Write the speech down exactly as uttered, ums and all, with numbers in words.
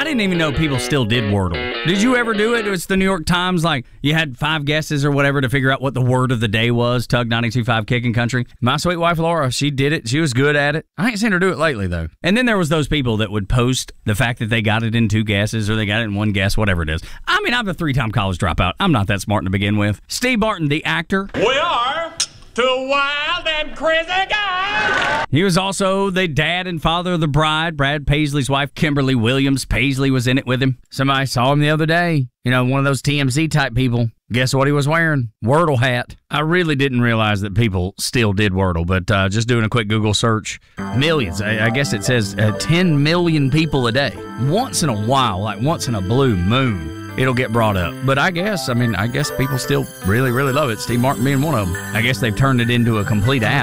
I didn't even know people still did Wordle. Did you ever do it? It's the New York Times, like you had five guesses or whatever to figure out what the word of the day was. Tug ninety-two point five Kicking Country. My sweet wife Laura, she did it. She was good at it. I ain't seen her do it lately though. And then there was those people that would post the fact that they got it in two guesses or they got it in one guess, whatever it is. I mean, I'm a three-time college dropout. I'm not that smart to begin with. Steve Martin, the actor. We are two wild and crazy guys. He was also the dad and father of the bride. Brad Paisley's wife, Kimberly Williams. Paisley was in it with him. Somebody saw him the other day. You know, one of those T M Z type people. Guess what he was wearing? Wordle hat. I really didn't realize that people still did Wordle, but uh, just doing a quick Google search, millions. I, I guess it says uh, ten million people a day. Once in a while, like once in a blue moon, it'll get brought up. But I guess, I mean, I guess people still really, really love it. Steve Martin being one of them. I guess they've turned it into a complete app.